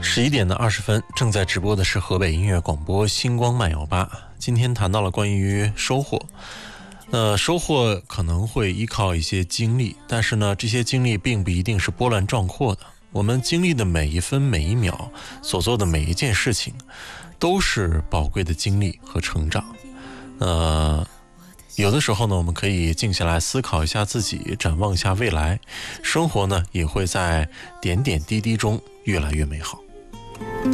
11:20，正在直播的是河北音乐广播星光漫游吧。今天谈到了关于收获，收获可能会依靠一些经历，但是呢，这些经历并不一定是波澜壮阔的。我们经历的每一分每一秒，所做的每一件事情，都是宝贵的经历和成长。有的时候呢，我们可以静下来思考一下自己，展望一下未来，生活呢也会在点点滴滴中越来越美好。